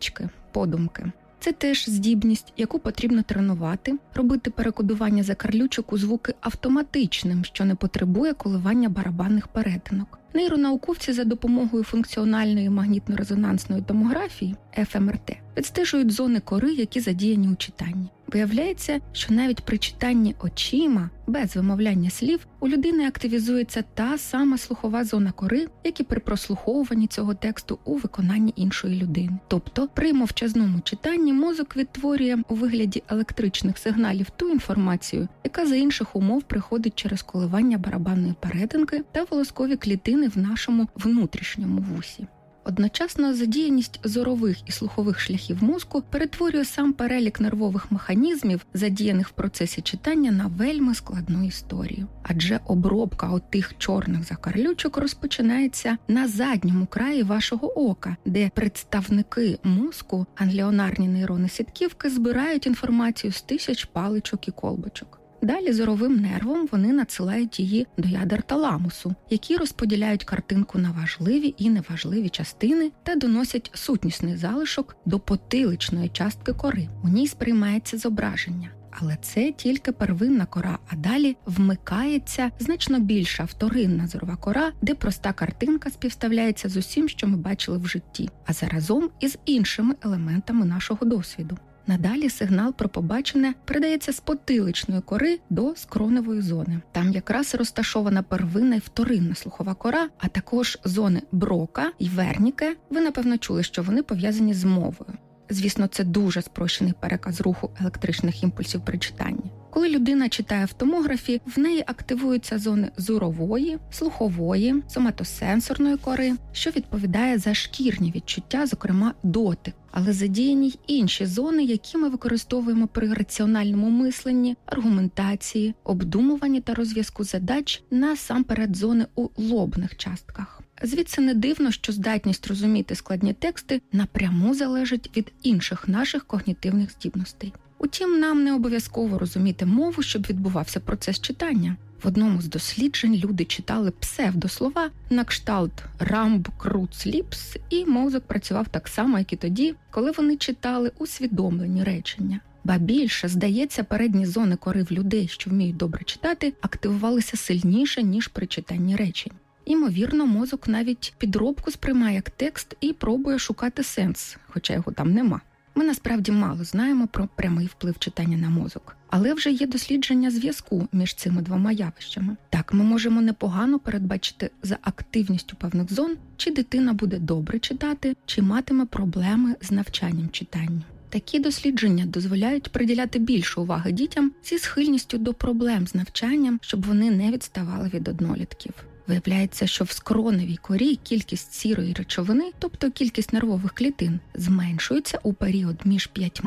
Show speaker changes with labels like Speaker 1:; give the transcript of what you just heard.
Speaker 1: балачки, подумки. Це теж здібність, яку потрібно тренувати, робити перекодування закарлючок у звуки автоматичним, що не потребує коливання барабанних перетинок. Нейронауковці за допомогою функціональної магнітно-резонансної томографії ФМРТ відстежують зони кори, які задіяні у читанні. Виявляється, що навіть при читанні очима, без вимовляння слів, у людини активізується та сама слухова зона кори, як і при прослуховуванні цього тексту у виконанні іншої людини. Тобто, при мовчазному читанні мозок відтворює у вигляді електричних сигналів ту інформацію, яка за інших умов приходить через коливання барабанної перетинки та волоскові клітини в нашому внутрішньому вусі. Одночасно задіяність зорових і слухових шляхів мозку перетворює сам перелік нервових механізмів, задіяних в процесі читання, на вельми складну історію. Адже обробка отих чорних закарлючок розпочинається на задньому краї вашого ока, де представники мозку, гангліонарні нейрони сітківки, збирають інформацію з тисяч паличок і колбочок. Далі зоровим нервом вони надсилають її до ядер таламусу, які розподіляють картинку на важливі і неважливі частини та доносять сутнісний залишок до потиличної частки кори. У ній сприймається зображення. Але це тільки первинна кора, а далі вмикається значно більша вторинна зорова кора, де проста картинка співставляється з усім, що ми бачили в житті, а заразом із іншими елементами нашого досвіду. Надалі сигнал про побачене передається з потиличної кори до скроневої зони. Там якраз розташована первинна і вторинна слухова кора, а також зони Брока і Верніке. Ви, напевно, чули, що вони пов'язані з мовою. Звісно, це дуже спрощений переказ руху електричних імпульсів при читанні. Коли людина читає в томографі, в неї активуються зони зорової, слухової, соматосенсорної кори, що відповідає за шкірні відчуття, зокрема дотик. Але задіяні й інші зони, які ми використовуємо при раціональному мисленні, аргументації, обдумуванні та розв'язку задач, насамперед зони у лобних частках. Звідси не дивно, що здатність розуміти складні тексти напряму залежить від інших наших когнітивних здібностей. Утім, нам не обов'язково розуміти мову, щоб відбувався процес читання. В одному з досліджень люди читали псевдослова на кшталт «рамб круц ліпс», і мозок працював так само, як і тоді, коли вони читали усвідомлені речення. Ба більше, здається, передні зони кори в людей, що вміють добре читати, активувалися сильніше, ніж при читанні речень. Імовірно, мозок навіть підробку сприймає як текст і пробує шукати сенс, хоча його там нема. Ми насправді мало знаємо про прямий вплив читання на мозок. Але вже є дослідження зв'язку між цими двома явищами. Так, ми можемо непогано передбачити за активністю певних зон, чи дитина буде добре читати, чи матиме проблеми з навчанням читання. Такі дослідження дозволяють приділяти більше уваги дітям зі схильністю до проблем з навчанням, щоб вони не відставали від однолітків. Виявляється, що в скроневій корі кількість сірої речовини, тобто кількість нервових клітин, зменшується у період між 5